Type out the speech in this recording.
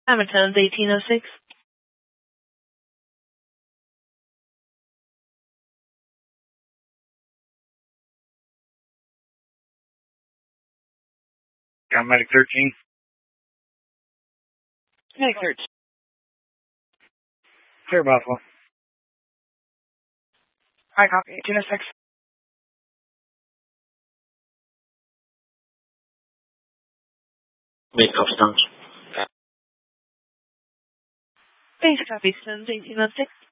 Hamilton's 1806. Medic 13. Medic 13. Clear Buffalo. High copy, 1806. Make up stones. Basic copy, Stones 1806.